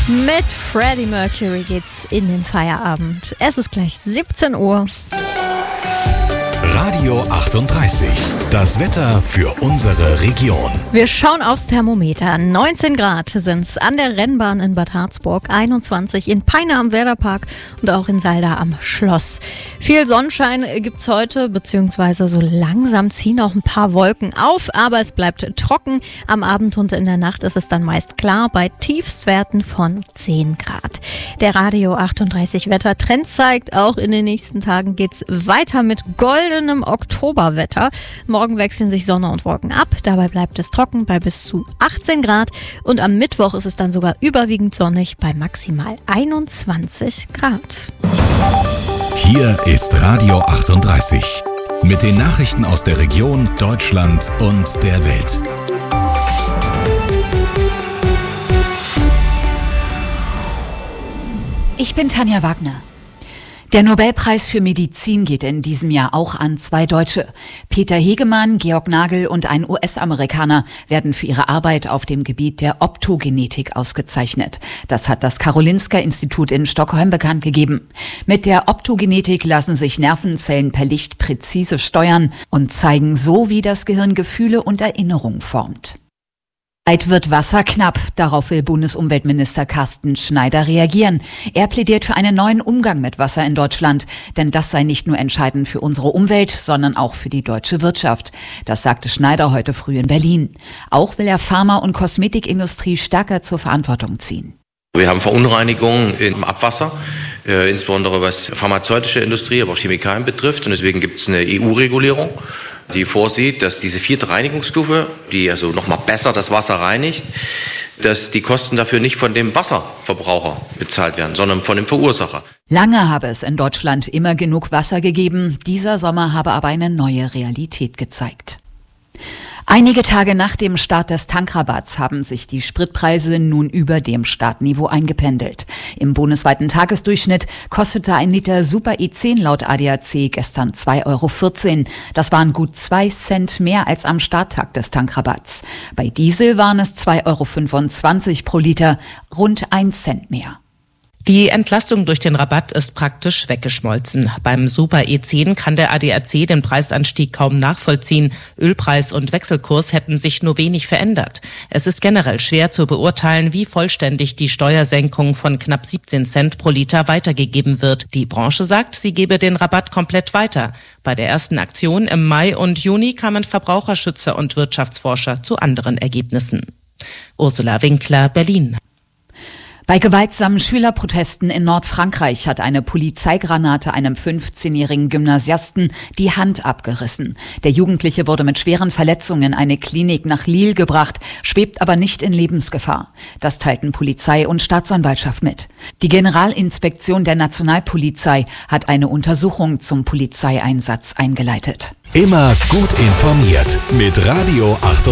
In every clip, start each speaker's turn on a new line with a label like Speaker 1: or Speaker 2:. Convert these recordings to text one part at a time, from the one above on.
Speaker 1: Mit Freddie Mercury geht's in den Feierabend. Es ist gleich 17 Uhr.
Speaker 2: Radio 38. Das Wetter für unsere Region.
Speaker 1: Wir schauen aufs Thermometer. 19 Grad sind's an der Rennbahn in Bad Harzburg, 21 in Peine am Werderpark und auch in Salda am Schloss. Viel Sonnenschein gibt's heute, beziehungsweise so langsam ziehen auch ein paar Wolken auf, aber es bleibt trocken. Am Abend und in der Nacht ist es dann meist klar bei Tiefstwerten von 10 Grad. Der Radio 38 Wettertrend zeigt, auch in den nächsten Tagen geht's weiter mit goldenem Oktoberwetter. Morgen wechseln sich Sonne und Wolken ab. Dabei bleibt es trocken bei bis zu 18 Grad. Und am Mittwoch ist es dann sogar überwiegend sonnig bei maximal 21 Grad.
Speaker 2: Hier ist Radio 38. Mit den Nachrichten aus der Region, Deutschland und der Welt.
Speaker 3: Ich bin Tanja Wagner. Der Nobelpreis für Medizin geht in diesem Jahr auch an 2 Deutsche. Peter Hegemann, Georg Nagel und ein US-Amerikaner werden für ihre Arbeit auf dem Gebiet der Optogenetik ausgezeichnet. Das hat das Karolinska-Institut in Stockholm bekannt gegeben. Mit der Optogenetik lassen sich Nervenzellen per Licht präzise steuern und zeigen so, wie das Gehirn Gefühle und Erinnerungen formt. Bald wird Wasser knapp. Darauf will Bundesumweltminister Carsten Schneider reagieren. Er plädiert für einen neuen Umgang mit Wasser in Deutschland. Denn das sei nicht nur entscheidend für unsere Umwelt, sondern auch für die deutsche Wirtschaft. Das sagte Schneider heute früh in Berlin. Auch will er Pharma- und Kosmetikindustrie stärker zur Verantwortung ziehen.
Speaker 4: Wir haben Verunreinigungen im Abwasser, insbesondere was pharmazeutische Industrie, aber auch Chemikalien betrifft. Und deswegen gibt es eine EU-Regulierung, die vorsieht, dass diese 4. Reinigungsstufe, die also nochmal besser das Wasser reinigt, dass die Kosten dafür nicht von dem Wasserverbraucher bezahlt werden, sondern von dem Verursacher.
Speaker 3: Lange habe es in Deutschland immer genug Wasser gegeben. Dieser Sommer habe aber eine neue Realität gezeigt. Einige Tage nach dem Start des Tankrabatts haben sich die Spritpreise nun über dem Startniveau eingependelt. Im bundesweiten Tagesdurchschnitt kostete ein Liter Super E10 laut ADAC gestern 2,14 €. Das waren gut 2 Cent mehr als am Starttag des Tankrabatts. Bei Diesel waren es 2,25 € pro Liter, rund 1 Cent mehr.
Speaker 5: Die Entlastung durch den Rabatt ist praktisch weggeschmolzen. Beim Super E10 kann der ADAC den Preisanstieg kaum nachvollziehen. Ölpreis und Wechselkurs hätten sich nur wenig verändert. Es ist generell schwer zu beurteilen, wie vollständig die Steuersenkung von knapp 17 Cent pro Liter weitergegeben wird. Die Branche sagt, sie gebe den Rabatt komplett weiter. Bei der ersten Aktion im Mai und Juni kamen Verbraucherschützer und Wirtschaftsforscher zu anderen Ergebnissen. Ursula Winkler, Berlin.
Speaker 3: Bei gewaltsamen Schülerprotesten in Nordfrankreich hat eine Polizeigranate einem 15-jährigen Gymnasiasten die Hand abgerissen. Der Jugendliche wurde mit schweren Verletzungen in eine Klinik nach Lille gebracht, schwebt aber nicht in Lebensgefahr. Das teilten Polizei und Staatsanwaltschaft mit. Die Generalinspektion der Nationalpolizei hat eine Untersuchung zum Polizeieinsatz eingeleitet.
Speaker 2: Immer gut informiert mit Radio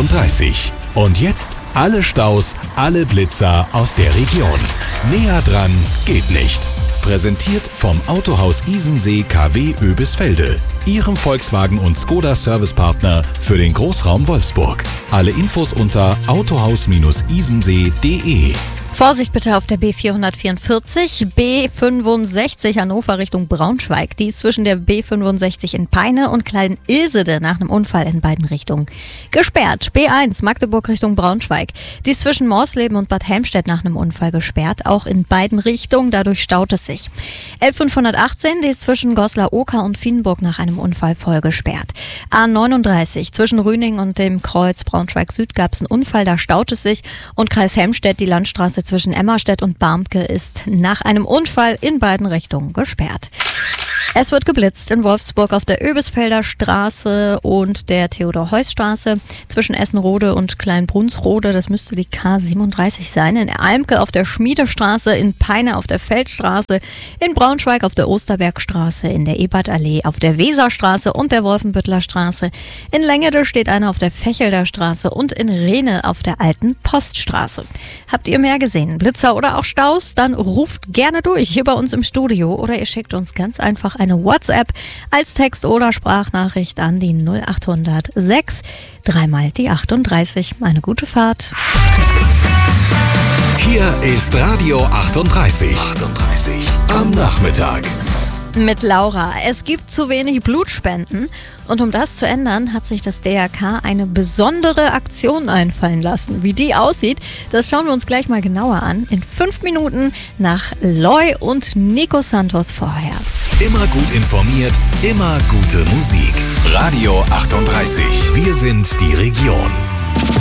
Speaker 2: 38. Und jetzt alle Staus, alle Blitzer aus der Region. Näher dran geht nicht. Präsentiert vom Autohaus Isensee KW Oebisfelde. Ihrem Volkswagen- und Skoda-Servicepartner für den Großraum Wolfsburg. Alle Infos unter autohaus-isensee.de.
Speaker 1: Vorsicht bitte auf der B444, B65 Hannover Richtung Braunschweig. Die ist zwischen der B65 in Peine und Klein-Ilsede nach einem Unfall in beiden Richtungen gesperrt. B1 Magdeburg Richtung Braunschweig. Die ist zwischen Morsleben und Bad Helmstedt nach einem Unfall gesperrt. Auch in beiden Richtungen, dadurch staut es sich. L518, die ist zwischen Goslar-Oker und Fienburg nach einem Unfall voll gesperrt. A39 zwischen Rüning und dem Kreuz Braunschweig Süd gab es einen Unfall, da staut es sich. Und Kreis Helmstedt, die Landstraße zwischen Emmerstedt und Barmke ist nach einem Unfall in beiden Richtungen gesperrt. Es wird geblitzt in Wolfsburg auf der Oebisfelder Straße und der Theodor-Heuss-Straße zwischen Essenrode und Kleinbrunsrode. Das müsste die K37 sein. In Almke auf der Schmiedestraße, in Peine auf der Feldstraße, in Braunschweig auf der Osterbergstraße, in der Ebertallee auf der Weserstraße und der Wolfenbüttler Straße. In Längede steht einer auf der Fechelder Straße und in Rehne auf der alten Poststraße. Habt ihr mehr gesehen? Blitzer oder auch Staus? Dann ruft gerne durch hier bei uns im Studio oder ihr schickt uns ganz einfach eine WhatsApp als Text- oder Sprachnachricht an die 0800 6 3 mal die 38. Eine gute Fahrt.
Speaker 2: Hier Hier ist Radio 38. Am Nachmittag.
Speaker 1: Mit Laura. Es gibt zu wenig Blutspenden und um das zu ändern, hat sich das DRK eine besondere Aktion einfallen lassen. Wie die aussieht, das schauen wir uns gleich mal genauer an. In 5 Minuten nach Loy und Nico Santos vorher.
Speaker 2: Immer gut informiert, immer gute Musik. Radio 38. Wir sind die Region.